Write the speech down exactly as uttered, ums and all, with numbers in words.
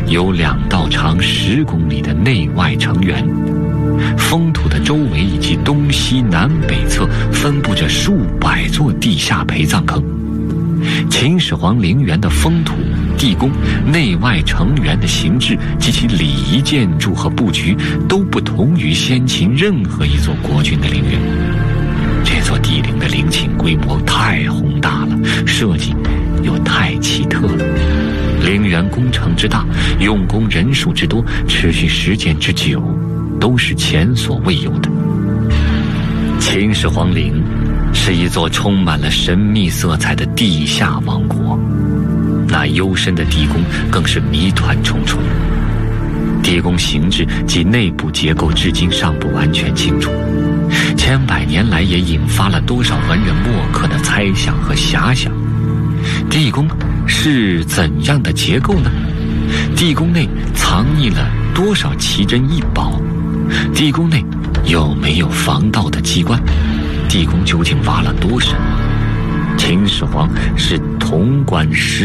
有两道长十公里的内外城垣，封土的周围以及东西南北侧分布着数百座地下陪葬坑。秦始皇陵园的封土、地宫、内外城垣的形制及其礼仪建筑和布局都不同于先秦任何一座国君的陵园。这座帝陵的陵寝规模太宏大了，设计又太奇特了。陵园工程之大，用工人数之多，持续时间之久，都是前所未有的。秦始皇陵是一座充满了神秘色彩的地下王国，那幽深的地宫更是谜团重重。地宫形制及内部结构至今尚不完全清楚，千百年来也引发了多少文人墨客的猜想和遐想。地宫是怎样的结构呢？地宫内藏匿了多少奇珍异宝？地宫内有没有防盗的机关？地宫究竟挖了多深？秦始皇是潼关失